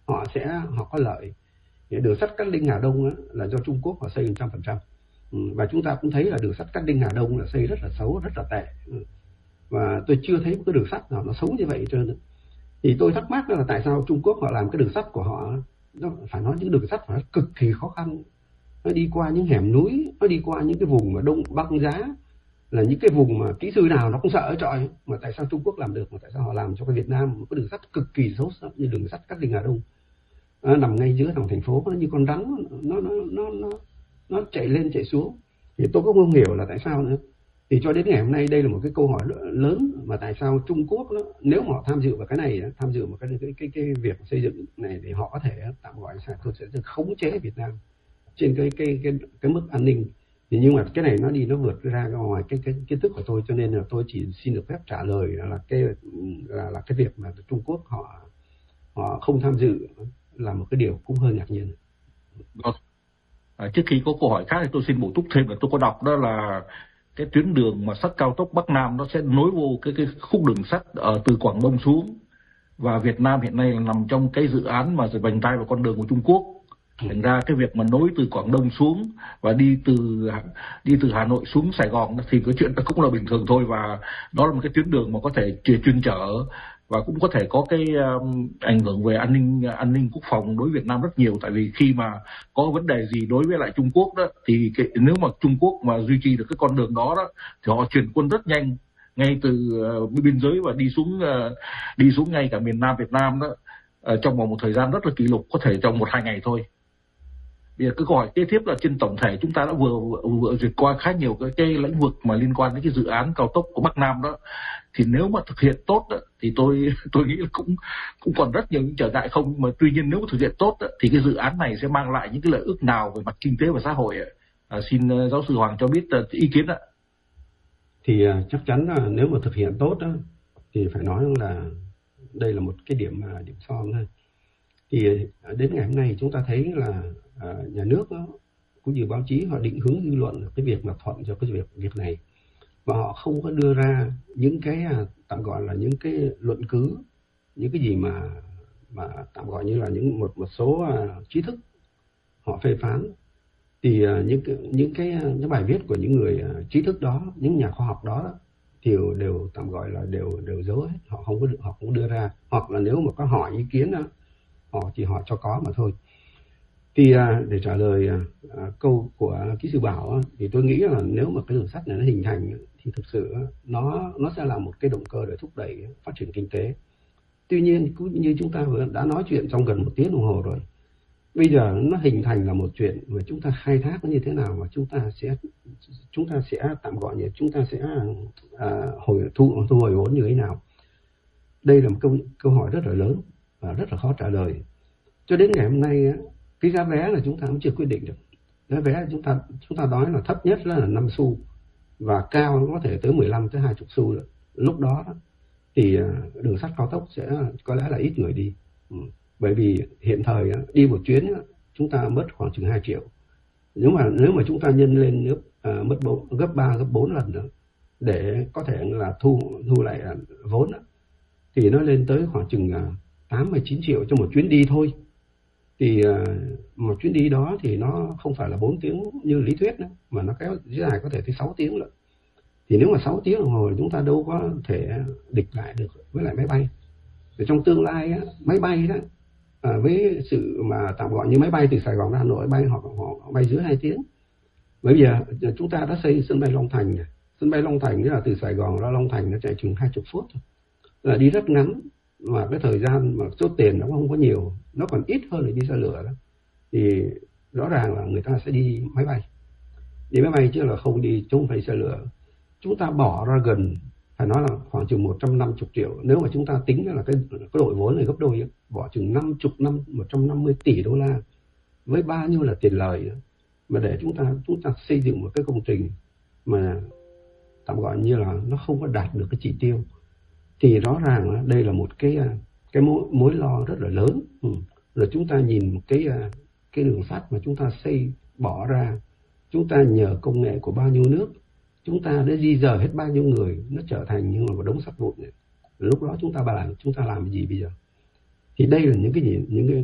họ có lợi. Đường sắt Cát Linh Hà Đông là do Trung Quốc họ xây 100%. Và chúng ta cũng thấy là đường sắt Cát Linh Hà Đông là xây rất là xấu, rất là tệ. Và tôi chưa thấy một cái đường sắt nào nó xấu như vậy hết trơn. Thì tôi thắc mắc là tại sao Trung Quốc họ làm cái đường sắt của họ, nó phải nói những đường sắt phải cực kỳ khó khăn. Nó đi qua những hẻm núi, nó đi qua những cái vùng mà đông băng giá, là những cái vùng mà kỹ sư nào nó cũng sợ ở trọi. Mà tại sao Trung Quốc làm được, mà tại sao họ làm cho cái Việt Nam một cái đường sắt cực kỳ xấu như đường sắt Cát Linh Hà Đông, nằm ngay giữa thành phố, nó như con rắn, nó chạy lên chạy xuống. Thì tôi cũng không hiểu là tại sao nữa. Thì cho đến ngày hôm nay đây là một cái câu hỏi lớn, mà tại sao Trung Quốc đó, nếu mà họ tham dự vào cái này, tham dự vào cái việc xây dựng này, thì họ có thể tạm gọi là tôi sẽ khống chế Việt Nam trên cái mức an ninh. Thì nhưng mà cái này nó vượt ra ngoài cái kiến thức của tôi, cho nên là tôi chỉ xin được phép trả lời là cái việc mà Trung Quốc họ không tham dự là một cái điều cũng hơi ngạc nhiên. Trước khi có câu hỏi khác thì tôi xin bổ túc thêm là tôi có đọc đó là cái tuyến đường mà sắt cao tốc Bắc Nam nó sẽ nối vô cái khúc đường sắt từ Quảng Đông xuống, và Việt Nam hiện nay là nằm trong cái dự án mà vành đai vào con đường của Trung Quốc. Thành ra cái việc mà nối từ Quảng Đông xuống và đi từ Hà Nội xuống Sài Gòn thì cái chuyện đó cũng là bình thường thôi, và đó là một cái tuyến đường mà có thể chuyên chở và cũng có thể có cái ảnh hưởng về an ninh quốc phòng đối với Việt Nam rất nhiều. Tại vì khi mà có vấn đề gì đối với lại Trung Quốc đó thì nếu mà Trung Quốc mà duy trì được cái con đường đó thì họ chuyển quân rất nhanh ngay từ biên giới và đi xuống ngay cả miền Nam Việt Nam đó trong vòng một thời gian rất là kỷ lục, có thể trong 1-2 ngày thôi. Bây giờ cái câu hỏi kế tiếp là trên tổng thể chúng ta đã vừa duyệt qua khá nhiều cái lĩnh vực mà liên quan đến cái dự án cao tốc của Bắc Nam đó, thì nếu mà thực hiện tốt đó, thì tôi nghĩ là cũng còn rất nhiều những trở ngại không, mà tuy nhiên nếu mà thực hiện tốt đó, thì cái dự án này sẽ mang lại những cái lợi ích nào về mặt kinh tế và xã hội xin giáo sư Hoàng cho biết ý kiến ạ. Thì chắc chắn là nếu mà thực hiện tốt đó, thì phải nói là đây là một cái điểm son thôi. Thì đến ngày hôm nay chúng ta thấy là nhà nước đó, cũng như báo chí họ định hướng dư luận cái việc mà thuận cho cái việc này, và họ không có đưa ra những cái tạm gọi là những cái luận cứ, những cái gì mà tạm gọi như là một số trí thức họ phê phán. Thì những bài viết của những người trí thức đó, những nhà khoa học đó thì đều tạm gọi là đều giấu hết, họ không đưa ra, hoặc là nếu mà có hỏi ý kiến đó, họ chỉ hỏi cho có mà thôi. Thì để trả lời câu của kỹ sư Bảo thì tôi nghĩ là nếu mà cái đường sắt này nó hình thành thì thực sự nó sẽ là một cái động cơ để thúc đẩy phát triển kinh tế. Tuy nhiên cũng như chúng ta vừa đã nói chuyện trong gần 1 tiếng đồng hồ rồi, bây giờ nó hình thành là một chuyện mà chúng ta khai thác nó như thế nào, mà chúng ta sẽ tạm gọi như chúng ta sẽ thu hồi vốn như thế nào. Đây là một câu hỏi rất là lớn và rất là khó trả lời. Cho đến ngày hôm nay cái giá vé là chúng ta cũng chưa quyết định được. Giá vé chúng ta nói là thấp nhất là 5 xu và cao nó có thể tới 15 tới 20 xu rồi. Lúc đó thì đường sắt cao tốc sẽ có lẽ là ít người đi. Bởi vì hiện thời đi một chuyến chúng ta mất khoảng chừng 2 triệu. Nếu mà chúng ta nhân lên mất gấp 3 gấp 4 lần nữa để có thể là thu lại vốn thì nó lên tới khoảng chừng 8-9 triệu cho một chuyến đi thôi. Thì một chuyến đi đó thì nó không phải là 4 tiếng như lý thuyết nữa, mà nó kéo dài có thể tới 6 tiếng nữa. Thì nếu mà 6 tiếng đồng hồ chúng ta đâu có thể địch lại được với lại máy bay. Thì trong tương lai máy bay đó với sự mà tạm gọi như máy bay từ Sài Gòn ra Hà Nội họ bay dưới 2 tiếng. Bởi vì chúng ta đã xây sân bay Long Thành này. Sân bay Long Thành là từ Sài Gòn ra Long Thành nó chạy chừng 20 phút thôi. Là đi rất ngắn, mà cái thời gian mà số tiền nó không có nhiều, nó còn ít hơn là đi xe lửa đó. Thì rõ ràng là người ta sẽ đi máy bay chứ là không đi chung phải xe lửa. Chúng ta bỏ ra gần, phải nói là khoảng chừng 150 triệu. Nếu mà chúng ta tính là cái đội vốn này gấp đôi, bỏ chừng 150 tỷ đô la với bao nhiêu là tiền lời mà để chúng ta xây dựng một cái công trình mà tạm gọi như là nó không có đạt được cái chỉ tiêu, thì rõ ràng đây là một cái mối lo rất là lớn. Rồi chúng ta nhìn một cái đường sắt mà chúng ta bỏ ra, chúng ta nhờ công nghệ của bao nhiêu nước, chúng ta đã di dời hết bao nhiêu người, nó trở thành như một đống sắt vụn. Lúc đó chúng ta làm cái gì bây giờ? Thì đây là những cái